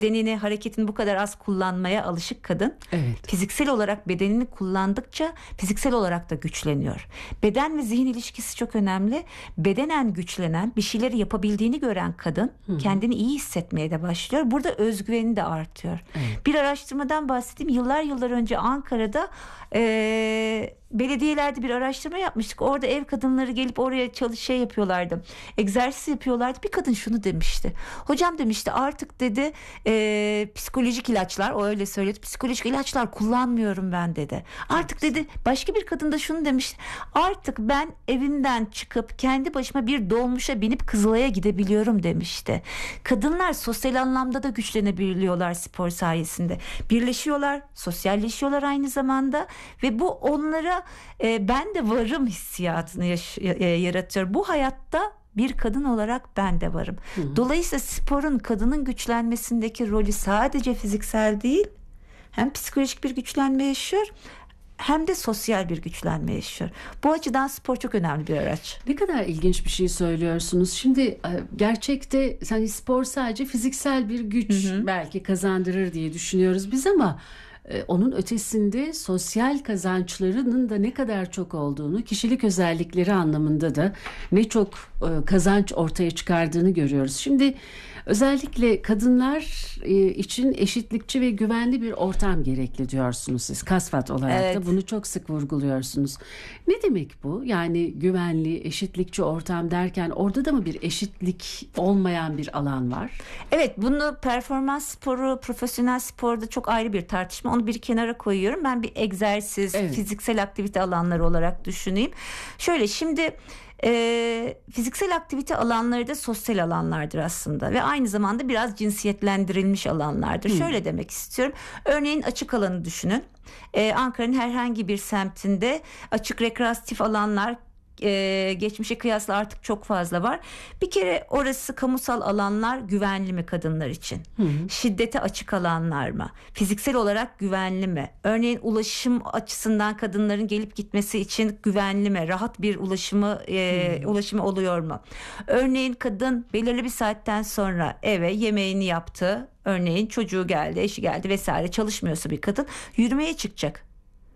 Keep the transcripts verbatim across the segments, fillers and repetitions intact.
bedenini, hareketini bu kadar az kullanmaya alışık kadın, Evet. fiziksel olarak bedenini kullandıkça fiziksel olarak da güçleniyor. Beden ve zihin ilişkisi çok önemli. Bedenen güçlenen, bir şeyleri yapabildiğini gören kadın Hı-hı. kendini iyi hissetmeye de başlıyor. Burada özgüveni de artıyor. Evet. Bir araştırmadan bahsedeyim. Yıllar yıllar önce Ankara'da e, belediyelerde bir araştırma yapmıştık. Orada ev kadınları gelip oraya çalış şey yapıyorlardı. Egzersiz yapıyorlardı. Bir kadın şunu demişti. Hocam demişti, artık dedi e, psikolojik ilaçlar, o öyle söyledi. Psikolojik ilaçlar kullanmıyorum ben dedi. Artık dedi, başka bir kadın da şunu demişti. Artık ben evimden çıkıp kendi başıma bir dolmuşa binip Kızılay'a gidebiliyorum demişti. Kadınlar sosyal anlamda da güçlenebiliyorlar spor sayesinde. Birleşiyorlar, sosyalleşiyorlar aynı zamanda ve bu onlara e, ben de varım hissiyatını yaş- e, yaratıyor. Bu hayatta bir kadın olarak ben de varım. Hı hı. Dolayısıyla sporun kadının güçlenmesindeki rolü sadece fiziksel değil, hem psikolojik bir güçlenme yaşıyor, hem de sosyal bir güçlenme yaşıyor. Bu açıdan spor çok önemli bir araç. Ne kadar ilginç bir şey söylüyorsunuz. Şimdi gerçekte hani spor sadece fiziksel bir güç hı hı. belki kazandırır diye düşünüyoruz biz, ama onun ötesinde sosyal kazançlarının da ne kadar çok olduğunu, kişilik özellikleri anlamında da ne çok kazanç ortaya çıkardığını görüyoruz. Şimdi özellikle kadınlar için eşitlikçi ve güvenli bir ortam gerekli diyorsunuz siz. KASVAT olarak evet. da bunu çok sık vurguluyorsunuz. Ne demek bu? Yani güvenli, eşitlikçi ortam derken orada da mı bir eşitlik olmayan bir alan var? Evet, bunu performans sporu, profesyonel sporda çok ayrı bir tartışma. Onu bir kenara koyuyorum. Ben bir egzersiz, evet. fiziksel aktivite alanları olarak düşüneyim. Şöyle, şimdi e, fiziksel aktivite alanları da sosyal alanlardır aslında ve aynı zamanda biraz cinsiyetlendirilmiş alanlardır. Hmm. Şöyle demek istiyorum. Örneğin açık alanı düşünün. Ee, Ankara'nın herhangi bir semtinde açık rekreatif alanlar Ee, geçmişe kıyasla artık çok fazla var. Bir kere orası kamusal alanlar güvenli mi kadınlar için? Hı hı. Şiddete açık alanlar mı? Fiziksel olarak güvenli mi? Örneğin ulaşım açısından kadınların gelip gitmesi için güvenli mi? Rahat bir ulaşımı e, ulaşımı oluyor mu? Örneğin kadın belirli bir saatten sonra eve yemeğini yaptı. Örneğin çocuğu geldi, eşi geldi vesaire, çalışmıyorsa bir kadın yürümeye çıkacak.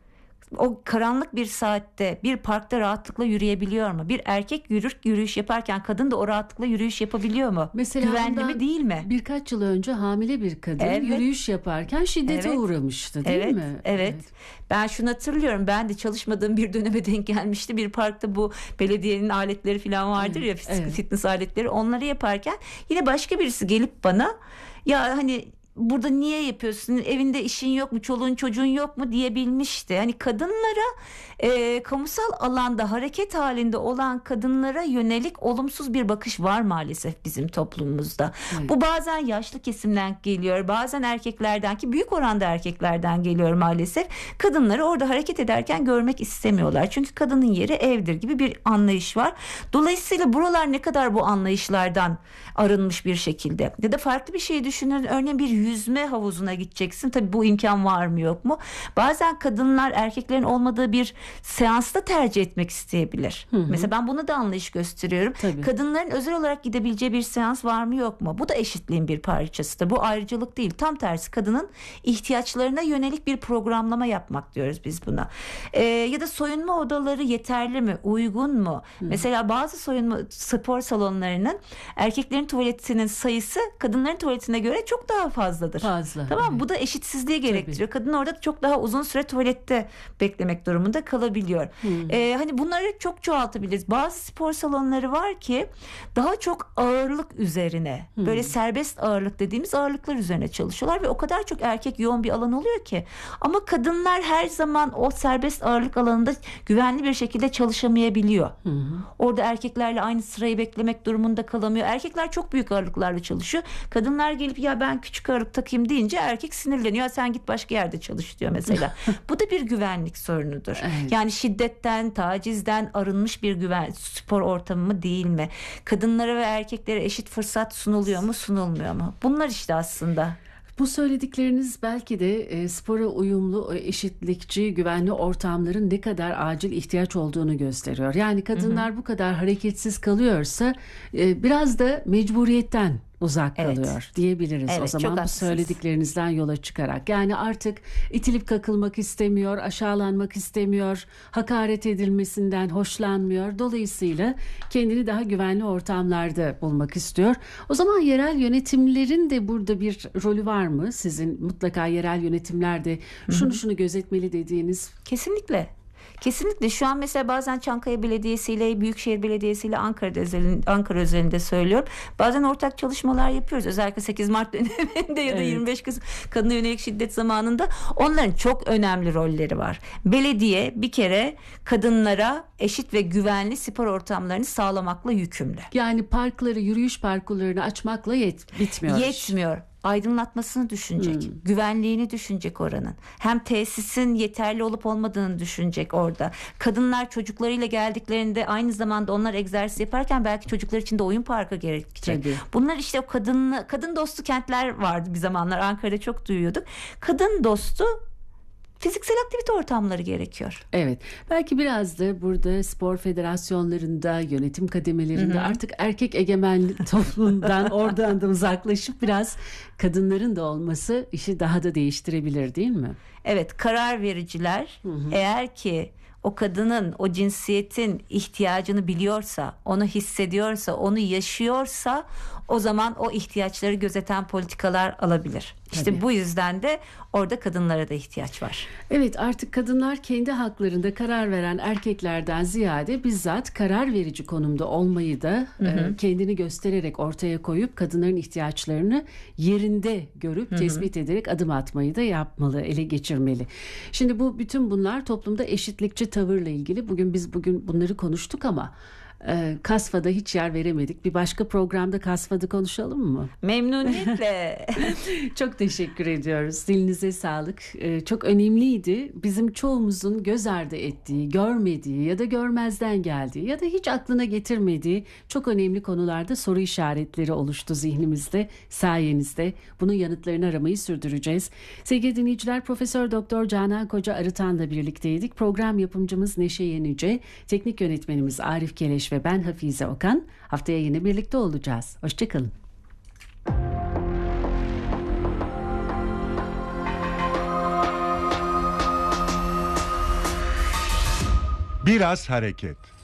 O karanlık bir saatte bir parkta rahatlıkla yürüyebiliyor mu? Bir erkek yürür, yürüyüş yaparken kadın da o rahatlıkla yürüyüş yapabiliyor mu? Mesela güvenli mi değil mi? Birkaç yıl önce hamile bir kadın evet. yürüyüş yaparken şiddete evet. uğramıştı değil evet. mi? Evet. Evet. Ben şunu hatırlıyorum. Ben de çalışmadığım bir döneme denk gelmişti. Bir parkta bu belediyenin aletleri falan vardır evet. ya, fitness evet. aletleri. Onları yaparken yine başka birisi gelip bana, ya hani burada niye yapıyorsun? Evinde işin yok mu? Çoluğun çocuğun yok mu? Diyebilmişti. Hani kadınlara e, kamusal alanda hareket halinde olan kadınlara yönelik olumsuz bir bakış var maalesef bizim toplumumuzda. Evet. Bu bazen yaşlı kesimden geliyor. Bazen erkeklerden, ki büyük oranda erkeklerden geliyor maalesef. Kadınları orada hareket ederken görmek istemiyorlar. Çünkü kadının yeri evdir gibi bir anlayış var. Dolayısıyla buralar ne kadar bu anlayışlardan arınmış bir şekilde. Ya da farklı bir şey düşünün. Örneğin bir yüzme havuzuna gideceksin. Tabii bu imkan var mı yok mu? Bazen kadınlar erkeklerin olmadığı bir seansta tercih etmek isteyebilir. Hı hı. Mesela ben buna da anlayış gösteriyorum. Tabii. Kadınların özel olarak gidebileceği bir seans var mı yok mu? Bu da eşitliğin bir parçasıdır. Bu ayrıcalık değil. Tam tersi, kadının ihtiyaçlarına yönelik bir programlama yapmak diyoruz biz buna. Ee, ya da soyunma odaları yeterli mi? Uygun mu? Hı. Mesela bazı soyunma spor salonlarının erkeklerin tuvaletinin sayısı kadınların tuvaletine göre çok daha fazladır. Fazla. Tamam, evet. Bu da eşitsizliği gerektiriyor. Tabii. Kadın orada çok daha uzun süre tuvalette beklemek durumunda kalabiliyor. Hmm. Ee, hani bunları çok çoğaltabiliriz. Bazı spor salonları var ki daha çok ağırlık üzerine, hmm. böyle serbest ağırlık dediğimiz ağırlıklar üzerine çalışıyorlar ve o kadar çok erkek yoğun bir alan oluyor ki. Ama kadınlar her zaman o serbest ağırlık alanında güvenli bir şekilde çalışamayabiliyor. Hmm. Orada erkeklerle aynı sırayı beklemek durumunda kalamıyor. Erkekler çok büyük ağırlıklarla çalışıyor. Kadınlar gelip ya ben küçük ağırlık takayım deyince erkek sinirleniyor. Sen git başka yerde çalış diyor mesela. Bu da bir güvenlik sorunudur. Evet. Yani şiddetten, tacizden arınmış bir güven spor ortamı mı değil mi? Kadınlara ve erkeklere eşit fırsat sunuluyor mu, sunulmuyor mu? Bunlar işte aslında. Bu söyledikleriniz belki de e, spora uyumlu, eşitlikçi, güvenli ortamların ne kadar acil ihtiyaç olduğunu gösteriyor. Yani kadınlar hı hı. bu kadar hareketsiz kalıyorsa e, biraz da mecburiyetten uzak Evet. kalıyor diyebiliriz Evet, o çok zaman bu haklısınız. söylediklerinizden yola çıkarak. Yani artık itilip kakılmak istemiyor, aşağılanmak istemiyor, hakaret edilmesinden hoşlanmıyor. Dolayısıyla kendini daha güvenli ortamlarda bulmak istiyor. O zaman yerel yönetimlerin de burada bir rolü var mı? Sizin mutlaka yerel yönetimlerde şunu şunu gözetmeli dediğiniz. Kesinlikle. Kesinlikle şu an mesela bazen Çankaya Belediyesi ile Büyükşehir Belediyesi ile Ankara'da özelinde, Ankara özelinde söylüyorum. Bazen ortak çalışmalar yapıyoruz. Özellikle sekiz Mart döneminde ya da Evet. yirmi beş Kasım kadına yönelik şiddet zamanında onların çok önemli rolleri var. Belediye bir kere kadınlara eşit ve güvenli spor ortamlarını sağlamakla yükümlü. Yani parkları, yürüyüş parkurlarını açmakla yet, bitmiyor. Yetmiyor. Aydınlatmasını düşünecek, Hmm. güvenliğini düşünecek oranın. Hem tesisin yeterli olup olmadığını düşünecek orada. Kadınlar çocuklarıyla geldiklerinde aynı zamanda onlar egzersiz yaparken belki çocuklar için de oyun parkı gerekecek. Tabii. Bunlar işte o kadın kadın dostu kentler vardı bir zamanlar, Ankara'da çok duyuyorduk. Kadın dostu fiziksel aktivite ortamları gerekiyor. Evet, belki biraz da burada spor federasyonlarında, yönetim kademelerinde Hı hı. artık erkek egemenli toplumdan oradan da uzaklaşıp biraz kadınların da olması işi daha da değiştirebilir, değil mi? Evet, karar vericiler eğer ki o kadının, o cinsiyetin ihtiyacını biliyorsa, onu hissediyorsa, onu yaşıyorsa o zaman o ihtiyaçları gözeten politikalar alabilir. İşte Tabii. bu yüzden de orada kadınlara da ihtiyaç var. Evet, artık kadınlar kendi haklarında karar veren erkeklerden ziyade bizzat karar verici konumda olmayı da e, kendini göstererek ortaya koyup kadınların ihtiyaçlarını yerinde görüp Hı hı. tespit ederek adım atmayı da yapmalı, ele geçirmeli. Şimdi bu bütün bunlar toplumda eşitlikçi tavırla ilgili. Bugün biz bugün bunları konuştuk ama e, Kasfa'da hiç yer veremedik. Bir başka programda Kasfa'da konuşalım mı? Memnuniyetle. Çok teşekkür ediyoruz. Dilinize sağlık. Ee, çok önemliydi. Bizim çoğumuzun göz ardı ettiği, görmediği ya da görmezden geldiği ya da hiç aklına getirmediği çok önemli konularda soru işaretleri oluştu zihnimizde, sayenizde. Bunun yanıtlarını aramayı sürdüreceğiz. Sevgili dinleyiciler, Profesör Doktor Canan Koca Arıtan'la birlikteydik. Program yapımcımız Neşe Yenice, teknik yönetmenimiz Arif Keleş ve ben Hafize Okan. Haftaya yine birlikte olacağız. Hoşçakalın. Biraz hareket.